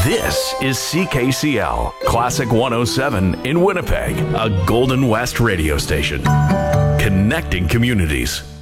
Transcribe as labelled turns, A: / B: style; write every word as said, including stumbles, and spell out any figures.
A: This is C K C L, Classic one oh seven in Winnipeg, a Golden West radio station. Connecting communities.